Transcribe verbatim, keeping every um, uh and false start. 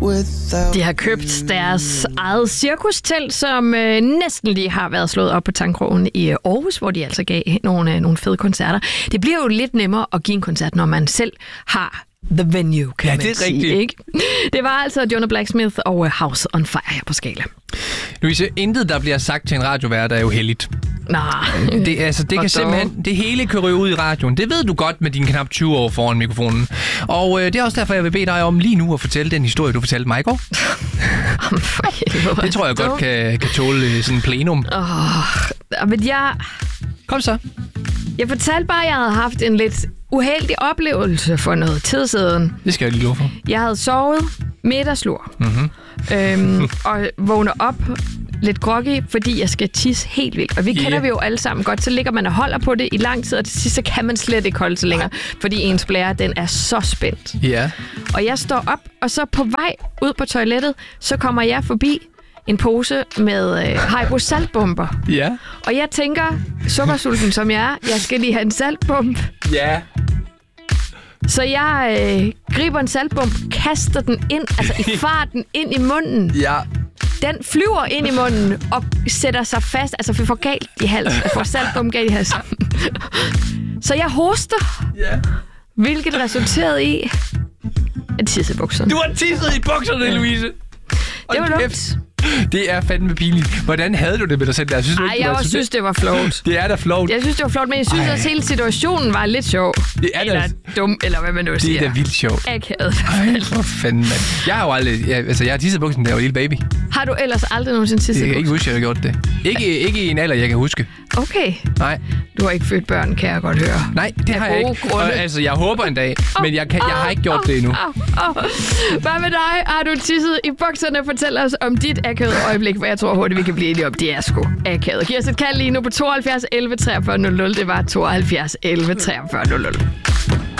De har købt deres eget cirkustelt, som øh, næsten lige har været slået op på Tangkrogen i Aarhus, hvor de altså gav nogle, øh, nogle fede koncerter. Det bliver jo lidt nemmere at give en koncert, når man selv har the venue, kan ja, man det er sige, rigtigt. ikke? Det var altså Jonah Blacksmith og House on Fire her på Skala. Louise, intet, der bliver sagt til en radiovært, er jo heldigt. Nej. Det, altså, det kan simpelthen, det hele kan ryge ud i radioen. Det ved du godt med dine knap tyve år foran mikrofonen. Og øh, det er også derfor, jeg vil bede dig om lige nu at fortælle den historie, du fortalte mig i går. Det tror jeg godt kan, kan tåle sådan en plenum. Åh, men jeg... Kom så. Jeg fortalte bare, at jeg havde haft en lidt uheldig oplevelse for noget tid siden. Det skal jeg lige love for. Jeg havde sovet middagslur. Mm-hmm. Øhm, og vågner op lidt groggy, fordi jeg skal tisse helt vildt. Og vi kender yeah. vi jo alle sammen godt. Så ligger man og holder på det i lang tid, og til sidst så kan man slet ikke holde sig længere, fordi ens blære, den er så spændt. Ja. Yeah. Og jeg står op, og så på vej ud på toilettet, så kommer jeg forbi en pose med øh, Haribo saltbomber. Ja. Yeah. Og jeg tænker, sukkersulten som jeg er, jeg skal lige have en saltbomb. Ja. Yeah. Så jeg øh, griber en saltbomb, kaster den ind, altså i farten ind i munden. Ja. Den flyver ind i munden og sætter sig fast, altså vi får galt i halsen. Jeg får saltbomb galt i halsen. Så jeg hoster, ja. Hvilket resulterede i en tisse i bukserne. Du har tisset i bukserne, Louise! Det var lugt. Det er fandme pinligt. Hvordan havde du det med dig selv der? Synes du Ej, ikke, jeg var, synes, synes, det var flot. Det er da flot. Jeg synes, det var flot, men jeg synes Ej. Også, hele situationen var lidt sjov. Det er eller da... dum, eller hvad man nu det siger. Det er da vildt sjovt. Akavet. Ej, hvor fanden, mand. Jeg har jo aldrig... Jeg, altså, jeg har tisset buksen, da jeg var lille baby. Har du ellers aldrig nogensinde tisset i Jeg kan ikke huske, at jeg har gjort det. Ikke, ikke i en alder, jeg kan huske. Okay. Nej. Du har ikke født børn, kan jeg godt høre. Nej, det har jeg ikke. Og, altså, jeg håber en dag, oh, men jeg, kan, jeg har ikke gjort oh, det endnu. Oh, oh. Hvad med dig? Har du tisset i bukserne? Fortæl os om dit akavede øjeblik, for jeg tror hurtigt, vi kan blive enige om, det er sgu akavet. Giv os et kald lige nu på tooghalvfjerds elleve treogfyrre nul nul. Det var tooghalvfjerds elleve treogfyrre nul nul.